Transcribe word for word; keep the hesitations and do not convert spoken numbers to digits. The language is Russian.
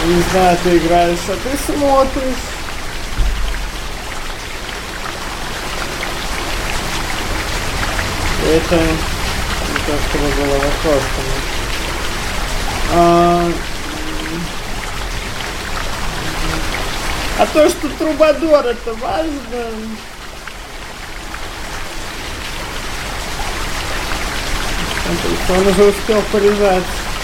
Не знаю, ты играешь, а ты смотришь. Это не то, чтобы было вопросом. А, а то, что трубадур, это важно. Он уже успел порезать.